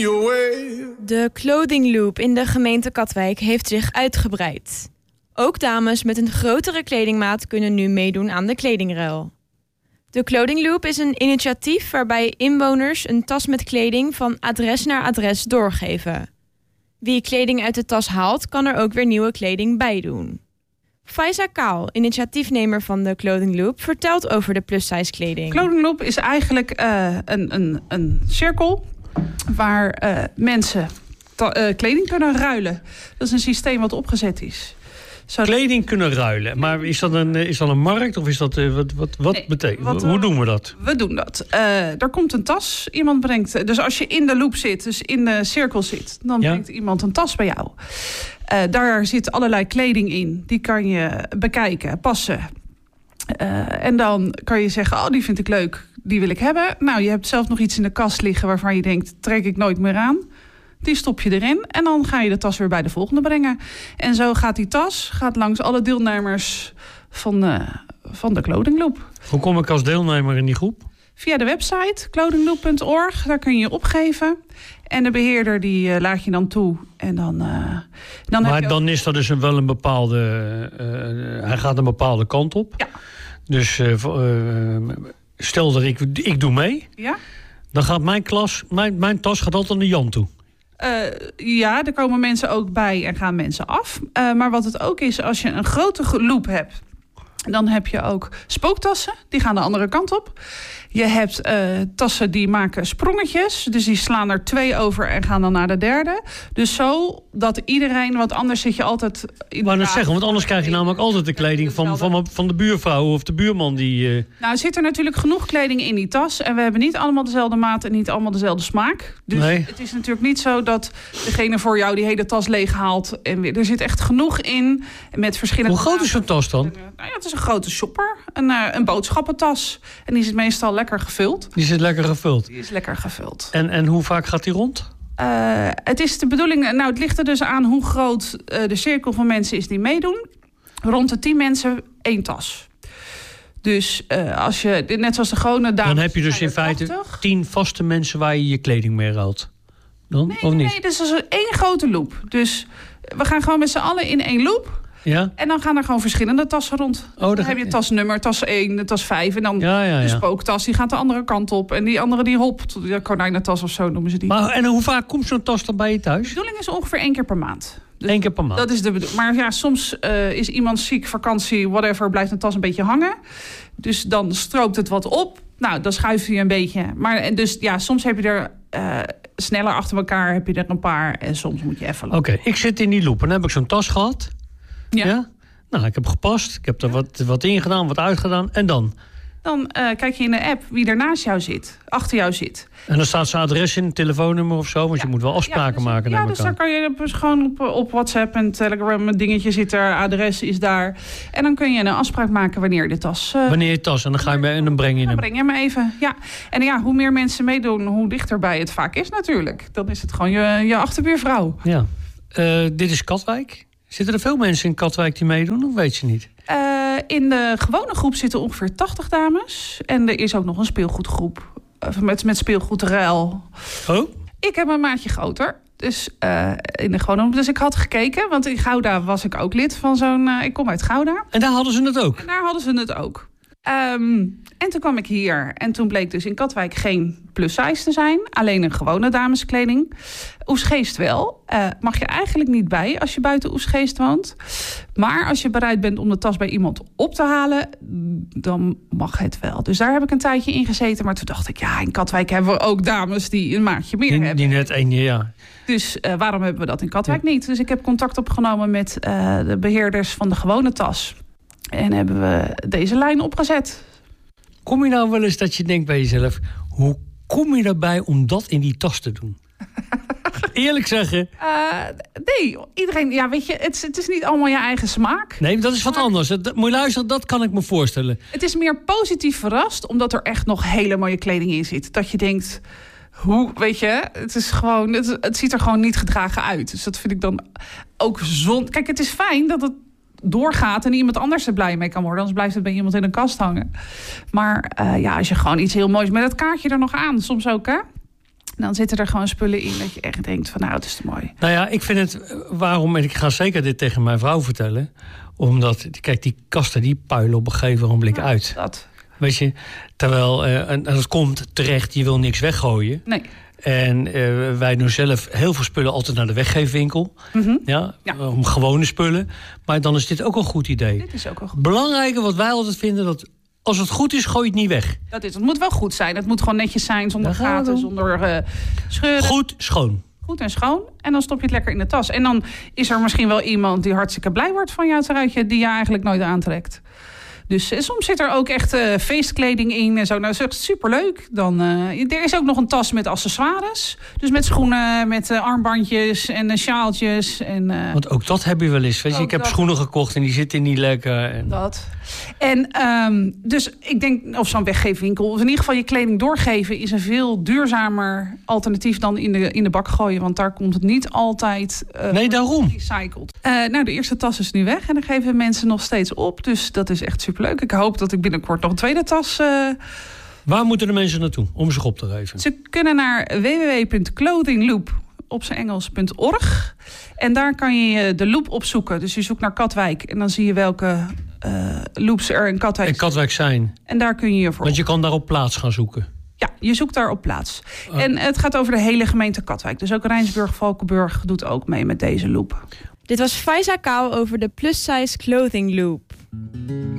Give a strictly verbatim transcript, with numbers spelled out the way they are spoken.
De Clothing Loop in de gemeente Katwijk heeft zich uitgebreid. Ook dames met een grotere kledingmaat kunnen nu meedoen aan de kledingruil. De Clothing Loop is een initiatief waarbij inwoners een tas met kleding van adres naar adres doorgeven. Wie kleding uit de tas haalt, kan er ook weer nieuwe kleding bij doen. Faiza Kaal, initiatiefnemer van de Clothing Loop, vertelt over de plus-size kleding. Clothing Loop is eigenlijk uh, een, een, een cirkel waar uh, mensen ta- uh, kleding kunnen ruilen. Dat is een systeem wat opgezet is. Zodat... Kleding kunnen ruilen, maar is dat een, is dat een markt of is dat uh, wat, wat, wat nee, betekent? Wat, Hoe doen we dat? We doen dat. Uh, er komt een tas, iemand brengt. Dus als je in de loop zit, dus in de cirkel zit, dan ja? brengt iemand een tas bij jou. Uh, daar zit allerlei kleding in. Die kan je bekijken, passen. Uh, en dan kan je zeggen, oh, die vind ik leuk, die wil ik hebben. Nou, je hebt zelf nog iets in de kast liggen waarvan je denkt, trek ik nooit meer aan. Die stop je erin en dan ga je de tas weer bij de volgende brengen. En zo gaat die tas gaat langs alle deelnemers van, uh, van de Clothing Loop. Hoe kom ik als deelnemer in die groep? Via de website clothing loop punt org. Daar kun je je opgeven. En de beheerder die uh, laat je dan toe. En dan, uh, dan maar heb je dan ook... is dat dus een, wel een bepaalde... Uh, hij gaat een bepaalde kant op. Ja. Dus uh, uh, stel dat ik, ik doe mee. Ja. Dan gaat mijn klas... Mijn, mijn tas gaat altijd naar Jan toe. Uh, ja, er komen mensen ook bij en gaan mensen af. Uh, maar wat het ook is, als je een grote loop hebt, dan heb je ook spooktassen. Die gaan de andere kant op. Je hebt uh, tassen die maken sprongetjes. Dus die slaan er twee over en gaan dan naar de derde. Dus zo dat iedereen... Want anders zit je altijd... Ik wou net zeggen, want anders krijg je namelijk altijd de kleding van, van, van de buurvrouw of de buurman die... Uh... Nou, er zit er natuurlijk genoeg kleding in die tas. En we hebben niet allemaal dezelfde maat en niet allemaal dezelfde smaak. Dus nee. Het is natuurlijk niet zo dat degene voor jou die hele tas leeg haalt. En weer, er zit echt genoeg in met verschillende... Hoe groot is zo'n tas dan? Nou ja, het is een grote shopper. Een, uh, een boodschappentas. En die zit meestal lekker gevuld. Die zit lekker gevuld? Die is lekker gevuld. En, en hoe vaak gaat die rond? Uh, het is de bedoeling... Nou, het ligt er dus aan hoe groot uh, de cirkel van mensen is die meedoen. Rond de tien mensen één tas. Dus uh, als je... Net zoals de gewone dames... Dan heb je dus in feite tien vaste mensen waar je je kleding mee ruilt. Dan? Nee, of niet? nee, dus dat is één grote loop. Dus we gaan gewoon met z'n allen in één loop... Ja? En dan gaan er gewoon verschillende tassen rond. Oh, dan dan heb je tasnummer, tas één, tas vijf. En dan ja, ja, ja. de spooktas, die gaat de andere kant op. En die andere die hopt. De konijnentas of zo noemen ze die. Maar en hoe vaak komt zo'n tas dan bij je thuis? De bedoeling is ongeveer één keer per maand. Dus Eén keer per maand? Dat is de bedoeling. Maar ja, soms uh, is iemand ziek, vakantie, whatever, blijft een tas een beetje hangen. Dus dan stroopt het wat op. Nou, dan schuif je een beetje. Maar dus ja, soms heb je er... Uh, sneller achter elkaar heb je er een paar. En soms moet je even lopen. Oké, okay, ik zit in die loop. En dan heb ik zo'n tas gehad. Ja. ja? Nou, ik heb gepast. Ik heb er wat, wat ingedaan, wat uitgedaan. En dan? Dan uh, kijk je in de app wie er naast jou zit. Achter jou zit. En dan staat zijn adres in, telefoonnummer of zo. Want ja. je moet wel afspraken ja, dus, maken. Ja, dus dan kan je dus gewoon op, op WhatsApp en Telegram... een dingetje zit er, adres is daar. En dan kun je een afspraak maken wanneer je de tas... Uh, wanneer je tas. En dan ga je mee en dan breng je hem. Dan breng je hem even, ja. En ja, hoe meer mensen meedoen, hoe dichterbij het vaak is natuurlijk. Dan is het gewoon je, je achterbuurvrouw. Ja. Uh, dit is Katwijk. Zitten er veel mensen in Katwijk die meedoen? Of weet je niet? Uh, in de gewone groep zitten ongeveer tachtig dames. En er is ook nog een speelgoedgroep. Uh, met, met speelgoedruil. Oh? Ik heb een maatje groter. Dus uh, in de gewone. Dus ik had gekeken. Want in Gouda was ik ook lid van zo'n... Uh, ik kom uit Gouda. En daar hadden ze het ook? En daar hadden ze het ook. Um, en toen kwam ik hier. En toen bleek dus in Katwijk geen plus size te zijn. Alleen een gewone dameskleding. Oesgeest wel. Uh, mag je eigenlijk niet bij als je buiten Oesgeest woont. Maar als je bereid bent om de tas bij iemand op te halen... dan mag het wel. Dus daar heb ik een tijdje in gezeten. Maar toen dacht ik, ja, in Katwijk hebben we ook dames die een maatje meer die, hebben. Die net één, ja. Dus uh, waarom hebben we dat in Katwijk ja. niet? Dus ik heb contact opgenomen met uh, de beheerders van de gewone tas. En hebben we deze lijn opgezet. Kom je nou wel eens dat je denkt bij jezelf... hoe kom je erbij om dat in die tas te doen? Eerlijk zeggen. Uh, nee, iedereen... Ja, weet je, het, het is niet allemaal je eigen smaak. Nee, dat is wat maar, anders. Dat, moet je luisteren, dat kan ik me voorstellen. Het is meer positief verrast... omdat er echt nog hele mooie kleding in zit. Dat je denkt... Hoe, weet je, het is gewoon... Het, het ziet er gewoon niet gedragen uit. Dus dat vind ik dan ook zon... Kijk, het is fijn dat het doorgaat en iemand anders er blij mee kan worden. Anders blijft het bij iemand in een kast hangen. Maar uh, ja, als je gewoon iets heel moois met dat kaartje er nog aan, soms ook, hè? dan zitten er gewoon spullen in dat je echt denkt van nou, het is te mooi. Nou ja, ik vind het, waarom, en ik ga zeker dit tegen mijn vrouw vertellen, omdat, kijk, die kasten die puilen op een gegeven moment Ja, uit. Dat. Weet je, terwijl, uh, en dat komt terecht, je wil niks weggooien. Nee. En uh, wij doen zelf heel veel spullen altijd naar de weggeefwinkel. Mm-hmm. Ja, Ja. om gewone spullen. Maar dan is dit ook een goed idee. Dit is ook wel goed. Belangrijke wat wij altijd vinden, dat als het goed is, gooi je het niet weg. Dat is, het moet wel goed zijn. Het moet gewoon netjes zijn, zonder Daar gaan we gaten, dan. zonder uh, scheuren. Goed, schoon. Goed en schoon. En dan stop je het lekker in de tas. En dan is er misschien wel iemand die hartstikke blij wordt van jouw truitje, die je eigenlijk nooit aantrekt. Dus eh, soms zit er ook echt uh, feestkleding in en zo. Nou, dat is echt superleuk. Dan, uh, er is ook nog een tas met accessoires. Dus met schoenen, met uh, armbandjes en uh, sjaaltjes. En, uh, Want ook dat heb je wel eens. Weet je, Ook ik heb dat. schoenen gekocht en die zitten niet lekker. En... Dat. En um, dus ik denk, of zo'n weggeefwinkel, of in ieder geval je kleding doorgeven, is een veel duurzamer alternatief dan in de, in de bak gooien. Want daar komt het niet altijd uh, Nee, daarom. recycled. Uh, nou, de eerste tas is nu weg en dan geven mensen nog steeds op. Dus dat is echt superleuk. Ik hoop dat ik binnenkort nog een tweede tas... Uh... Waar moeten de mensen naartoe om zich op te geven? Ze kunnen naar w w w punt clothingloop op zijn Engels punt org. En daar kan je de loop opzoeken. Dus je zoekt naar Katwijk en dan zie je welke uh, loops er in Katwijk En Katwijk zijn. En daar kun je je voor. Want je kan daar op plaats gaan zoeken. Ja, je zoekt daar op plaats. Oh. En het gaat over de hele gemeente Katwijk. Dus ook Rijnsburg, Valkenburg doet ook mee met deze loop. Dit was Faiza Kaal over de plus size clothing loop.